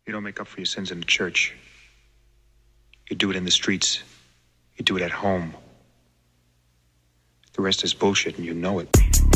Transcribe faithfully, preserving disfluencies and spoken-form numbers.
You don't make up for your sins in the church. You do it in the streets. You do it at home. The rest is bullshit and you know it.